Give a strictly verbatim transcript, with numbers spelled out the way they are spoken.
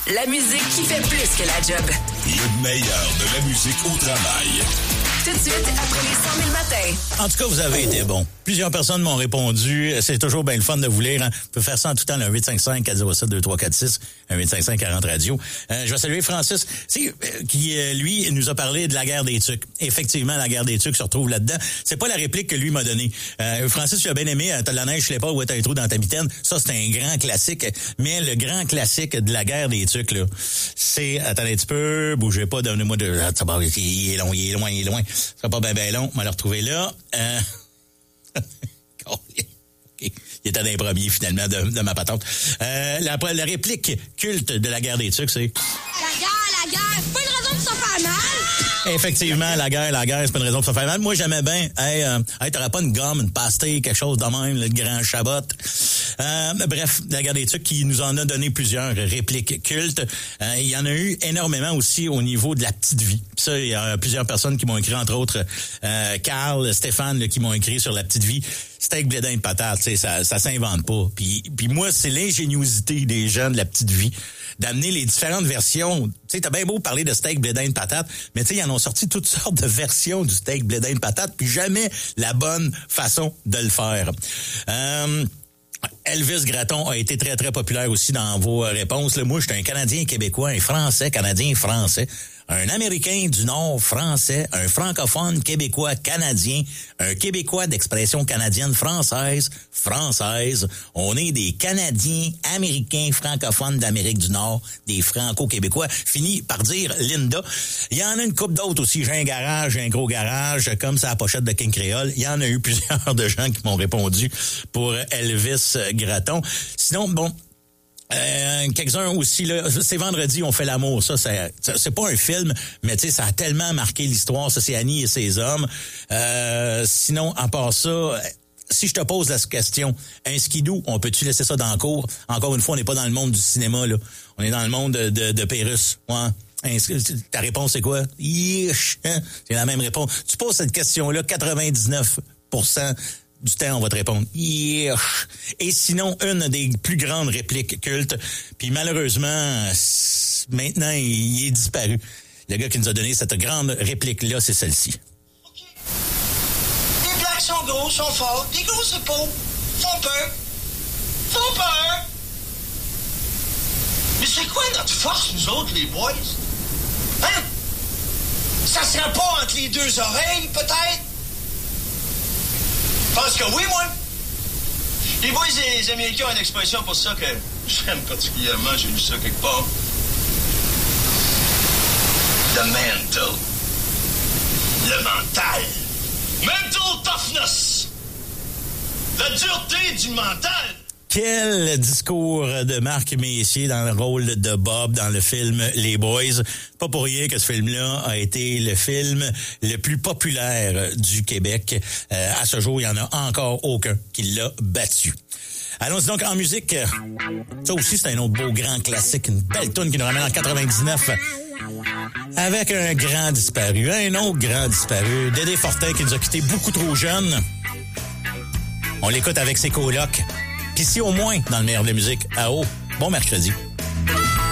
La musique qui fait plus que la job. Le meilleur de la musique au travail. Tout de suite, après les cent mille matins. En tout cas, vous avez été bon. Plusieurs personnes m'ont répondu. C'est toujours bien le fun de vous lire. Hein. Vous pouvez faire ça en tout temps, le huit cinq cinq, quatre zéro sept, deux trois quatre six, un huit cinq cinq, quarante radio. Euh, je vais saluer Francis, c'est, euh, qui, euh, lui, nous a parlé de la guerre des tucs. Effectivement, la guerre des tucs se retrouve là-dedans. C'est pas la réplique que lui m'a donnée. Euh, Francis, tu as bien aimé, t'as de la neige, je sais pas, où t'as un trou dans ta mitaine. Ça, c'est un grand classique. Mais le grand classique de la guerre des tucs, là, c'est, attendez un petit peu, bougez pas, donnez-moi de... Il est long, il est loin, il est loin. Ça sera pas bien, bien long. On va le retrouver là. Euh... Okay. Il était dans les premiers, finalement, de, de ma patente. Euh, la, la réplique culte de la guerre des tucs, c'est... La guerre, la guerre, c'est pas une raison de se faire mal! Effectivement, la guerre, la guerre, c'est pas une raison de se faire mal. Moi, j'aimais bien, hey, euh, hey, t'aurais pas une gomme, une pastille, quelque chose de même, le grand chabot. Euh, bref, la guerre des tucs qui nous en a donné plusieurs répliques cultes. Euh, il y en a eu énormément aussi au niveau de la petite vie. Puis ça, il y a plusieurs personnes qui m'ont écrit, entre autres, euh, Carl, Stéphane, là, qui m'ont écrit sur la petite vie. Steak, blédin de patate, tu sais, ça, ça s'invente pas. Puis, puis moi, c'est l'ingéniosité des gens de la petite vie d'amener les différentes versions. Tu sais, t'as bien beau parler de steak, blédin de patate, mais tu sais, ils en ont sorti toutes sortes de versions du steak, blédin de patate, puis jamais la bonne façon de le faire. Euh... Elvis Gratton a été très, très populaire aussi dans vos réponses. Là, moi, je suis un Canadien québécois, un Français, Canadien français, un Américain du Nord français, un francophone québécois canadien, un Québécois d'expression canadienne française, française. On est des Canadiens américains francophones d'Amérique du Nord, des franco-québécois. Fini par dire Linda. Il y en a une couple d'autres aussi. J'ai un garage, j'ai un gros garage, comme ça la pochette de King Créole. Il y en a eu plusieurs de gens qui m'ont répondu pour Elvis Gratton. Sinon, bon... Euh, quelques-uns aussi, là, c'est vendredi, on fait l'amour. Ça, c'est, c'est pas un film, mais tu sais, ça a tellement marqué l'histoire. Ça, c'est Annie et ses hommes. Euh, sinon, à part ça, si je te pose la question, un skidoo, on peut-tu laisser ça dans le cours? Encore une fois, on n'est pas dans le monde du cinéma, là. On est dans le monde de, de, de Pérus. Ouais. Ta réponse, c'est quoi? Yish! C'est la même réponse. Tu poses cette question-là, quatre-vingt-dix-neuf pour cent du temps, on va te répondre. Yeah. Et sinon, une des plus grandes répliques cultes, puis malheureusement, maintenant, il est disparu. Le gars qui nous a donné cette grande réplique-là, c'est celle-ci. Okay. Les blacks sont gros, sont forts, les grosses épaules, font peur. Font peur! Mais c'est quoi notre force, nous autres, les boys? Hein? Ça serait pas entre les deux oreilles, peut-être? Je pense que oui, moi. Les boys et les Américains ont une expression pour ça que j'aime particulièrement. J'ai lu ça quelque part. The mental. Le mental. Mental toughness. La dureté du mental. Quel discours de Marc Messier dans le rôle de Bob dans le film Les Boys. Pas pour rien que ce film-là a été le film le plus populaire du Québec. Euh, à ce jour, il n'y en a encore aucun qui l'a battu. Allons-y donc en musique. Ça aussi, c'est un autre beau grand classique. Une belle toune qui nous ramène en quatre-vingt-dix-neuf. Avec un grand disparu. Un autre grand disparu. Dédé Fortin qui nous a quittés beaucoup trop jeunes. On l'écoute avec ses colocs. Puis si au moins, dans le meilleur de la musique, à haut, bon mercredi.